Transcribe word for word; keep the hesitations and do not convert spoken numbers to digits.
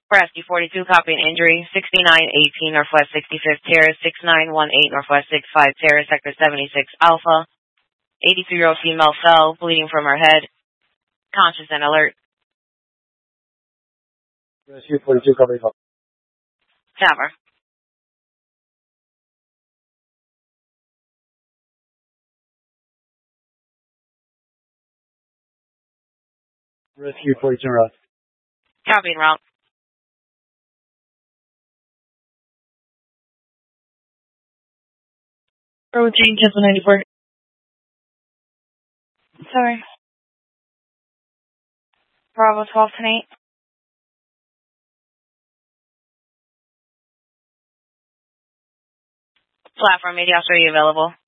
Rescue forty-two, copying injury, sixty-nine eighteen Northwest sixty-fifth Terrace, sixty-nine eighteen Northwest sixty-five Terrace, Sector seventy-six Alpha. eighty-three-year-old female fell, bleeding from her head, conscious and alert. Rescue forty-two, copy. Have her. Rescue forty-two, route. Copying route. Routine, cancel ninety-four. Sorry. Bravo twelve ten eight. Platform eighty, I'll show you available.